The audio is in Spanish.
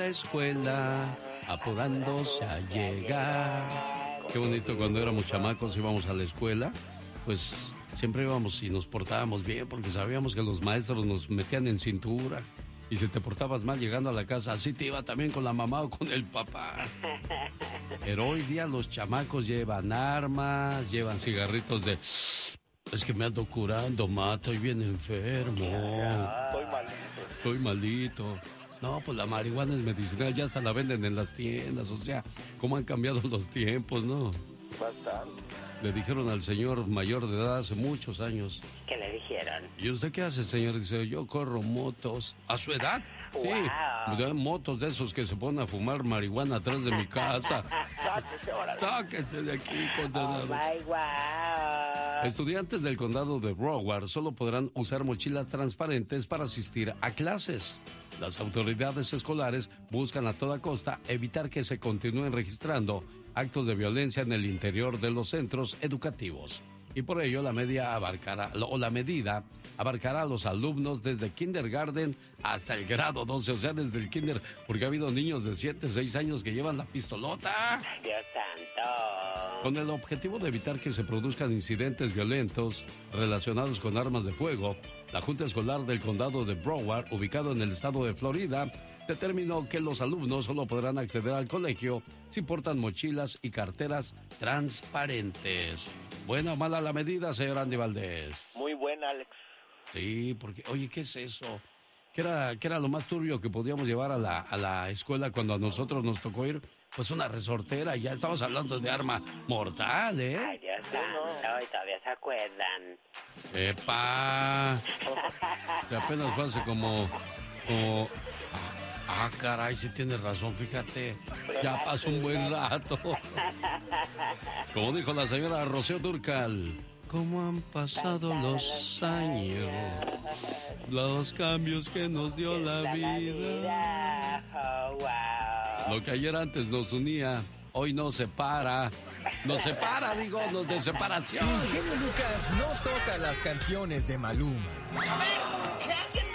la escuela, apurándose a llegar. Qué bonito cuando éramos chamacos, íbamos a la escuela, pues siempre íbamos y nos portábamos bien porque sabíamos que los maestros nos metían en cintura. Y si te portabas mal llegando a la casa, así te iba también con la mamá o con el papá. Pero hoy día los chamacos llevan armas, llevan cigarritos de... Es que me ando curando, ma, estoy bien enfermo. Estoy malito. No, pues la marihuana es medicinal, ya hasta la venden en las tiendas, o sea, cómo han cambiado los tiempos, ¿no? Bastante. Le dijeron al señor mayor de edad hace muchos años. ¿Qué le dijeron? ¿Y usted qué hace, señor? Dice, yo corro motos. ¿A su edad? Wow. Sí, motos de esos que se ponen a fumar marihuana atrás de mi casa. Sáquense de aquí, condenados. Wow. Estudiantes del condado de Broward solo podrán usar mochilas transparentes para asistir a clases. Las autoridades escolares buscan a toda costa evitar que se continúen registrando actos de violencia en el interior de los centros educativos. Y por ello la medida abarcará a los alumnos desde kindergarten hasta el grado 12, o sea, desde el kinder, porque ha habido niños de 7, 6 años que llevan la pistolota. Dios santo. Con el objetivo de evitar que se produzcan incidentes violentos relacionados con armas de fuego, la Junta Escolar del Condado de Broward, ubicado en el estado de Florida, determinó que los alumnos solo podrán acceder al colegio si portan mochilas y carteras transparentes. ¿Buena o mala la medida, señor Andy Valdés? Muy buena, Alex. Sí, porque, oye, ¿qué es eso? ¿Qué era lo más turbio que podíamos llevar a la escuela cuando a nosotros nos tocó ir? Pues una resortera, y ya estamos hablando de arma mortal, ¿eh? Ay, Dios santo, y todavía se acuerdan. ¡Epa! Que apenas fue hace como... Ah, caray, sí tienes razón, fíjate. Ya pasó un buen rato. Como dijo la señora Rocío Dúrcal, ¿cómo han pasado los años? Los cambios que nos dio la vida. Oh, wow. Lo que ayer antes nos unía, hoy nos separa. Nos separa, nos de separación. El genio Lucas no toca las canciones de Maluma. A ver, que alguien